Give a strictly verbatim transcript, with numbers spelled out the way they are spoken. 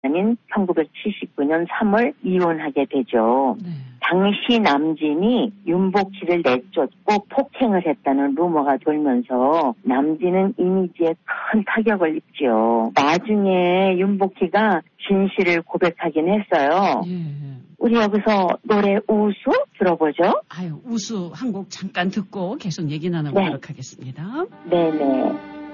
인 천구백칠십구 년 삼월 이혼하게 되죠. 네. 당시 남진이 윤복희를 내쫓고 폭행을 했다는 루머가 돌면서 남진은 이미지에 큰 타격을 입죠. 나중에 윤복희가 진실을 고백하긴 했어요. 예. 우리 여기서 노래 우수 들어보죠. 아유, 우수 한 곡 잠깐 듣고 계속 얘기 나눠보도록 네. 하겠습니다. 네네.